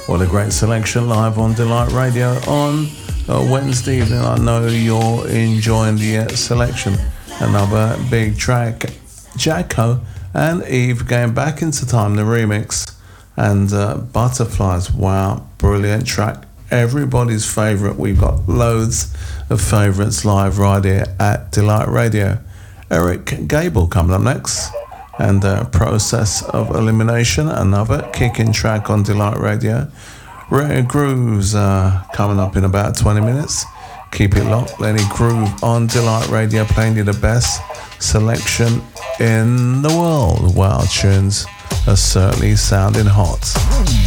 What a great selection live on Delight Radio on Wednesday evening. I know you're enjoying the selection. Another big track, Jacko and Eve going back into time, the remix, and Butterflies. Wow, brilliant track. Everybody's favourite. We've got loads of favourites live right here at Delight Radio. Eric Gable coming up next, and Process of Elimination, another kicking track on Delight Radio. Rare Grooves coming up in about 20 minutes. Keep it locked, let it groove on Delight Radio, playing you the best selection in the world. Wow, tunes are certainly sounding hot.